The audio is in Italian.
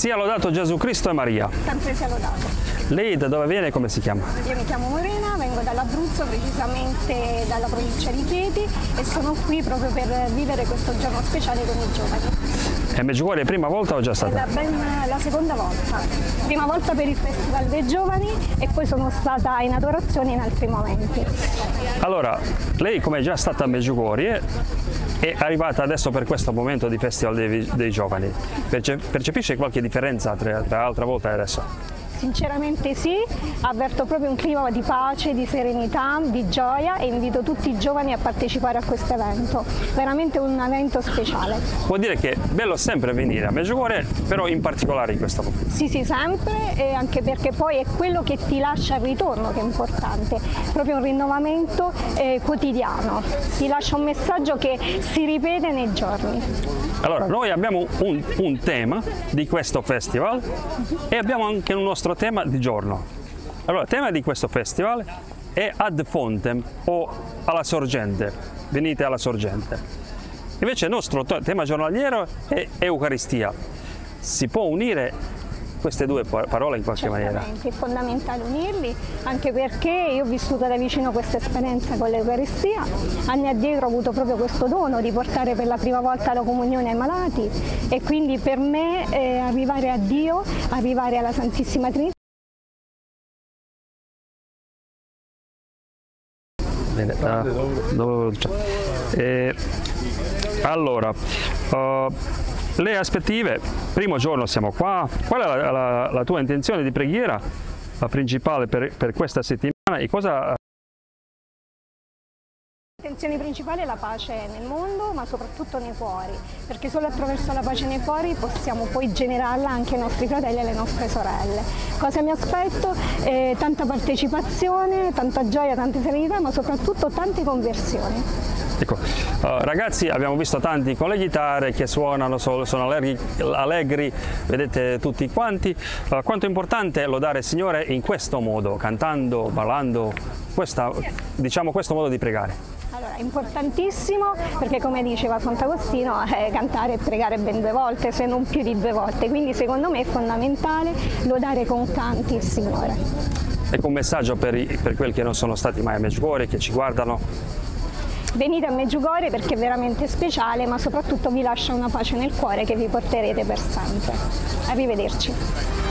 Sia lodato Gesù Cristo e Maria. Sempre sia lodato. Lei da dove viene e come si chiama? Io mi chiamo Morena, vengo dall'Abruzzo, precisamente dalla provincia di Chieti, e sono qui proprio per vivere questo giorno speciale con i giovani. E a Medjugorje è prima volta o già È stata? la seconda volta. Prima volta per il Festival dei Giovani e poi sono stata in adorazione in altri momenti. Allora, lei come è già stata a Medjugorje è arrivata adesso per questo momento di Festival dei Giovani. Percepisce qualche differenza tra l'altra volta e adesso? Sinceramente sì, avverto proprio un clima di pace, di serenità, di gioia e invito tutti i giovani a partecipare a questo evento. Veramente un evento speciale. Vuol dire che è bello sempre venire a Medjugorje, però in particolare in questo momento. Sì, sempre, e anche perché poi è quello che ti lascia il ritorno che è importante, proprio un rinnovamento quotidiano, ti lascia un messaggio che si ripete nei giorni. Allora, noi abbiamo un tema di questo festival e abbiamo anche un nostro tema di giorno. Allora, il tema di questo festival è Ad Fontem o alla sorgente, venite alla sorgente. Invece il nostro tema giornaliero è Eucaristia. Si può unire queste due parole in qualche maniera? È fondamentale unirli, anche perché io ho vissuto da vicino questa esperienza con l'Eucaristia. Anni addietro ho avuto proprio questo dono di portare per la prima volta la comunione ai malati, e quindi per me arrivare a Dio, arrivare alla Santissima Trinità. Bene, allora, le aspettative, primo giorno siamo qua, qual è la tua intenzione di preghiera principale per questa settimana e cosa? L'intenzione principale è la pace nel mondo, ma soprattutto nei cuori, perché solo attraverso la pace nei cuori possiamo poi generarla anche ai nostri fratelli e alle nostre sorelle. Cosa mi aspetto? Tanta partecipazione, tanta gioia, tanta serenità, ma soprattutto tante conversioni. Ecco, ragazzi, abbiamo visto tanti con le chitarre che suonano, sono allegri, vedete tutti quanti. Quanto è importante lodare il Signore in questo modo, cantando, ballando, questo modo di pregare. Allora, è importantissimo perché, come diceva Sant'Agostino, cantare e pregare ben 2 volte, se non più di 2 volte, quindi secondo me è fondamentale lodare con canti il Signore. Ecco un messaggio per quelli che non sono stati mai a Medjugorje, che ci guardano. Venite a Medjugorje perché è veramente speciale, ma soprattutto vi lascia una pace nel cuore che vi porterete per sempre. Arrivederci.